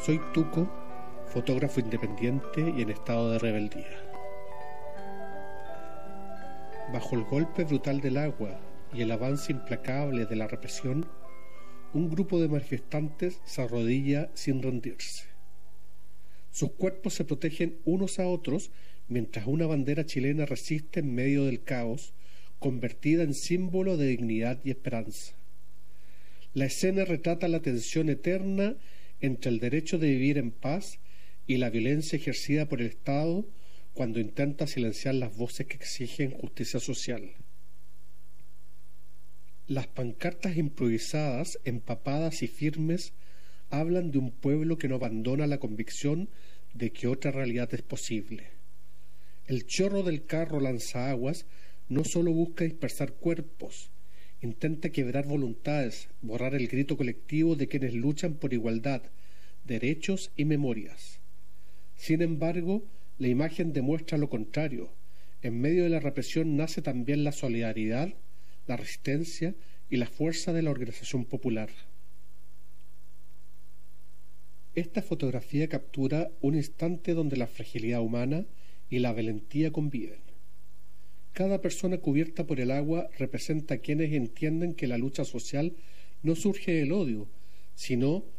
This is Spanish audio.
Soy Tuco, fotógrafo independiente y en estado de rebeldía. Bajo el golpe brutal del agua y el avance implacable de la represión, un grupo de manifestantes se arrodilla sin rendirse. Sus cuerpos se protegen unos a otros mientras una bandera chilena resiste en medio del caos, convertida en símbolo de dignidad y esperanza. La escena retrata la tensión eterna entre el derecho de vivir en paz y la violencia ejercida por el Estado cuando intenta silenciar las voces que exigen justicia social. Las pancartas improvisadas, empapadas y firmes, hablan de un pueblo que no abandona la convicción de que otra realidad es posible. El chorro del carro lanzaaguas no solo busca dispersar cuerpos, intenta quebrar voluntades, borrar el grito colectivo de quienes luchan por igualdad, derechos y memorias. Sin embargo, la imagen demuestra lo contrario. En medio de la represión nace también la solidaridad, la resistencia y la fuerza de la organización popular. Esta fotografía captura un instante donde la fragilidad humana y la valentía conviven. Cada persona cubierta por el agua representa a quienes entienden que la lucha social no surge del odio, sino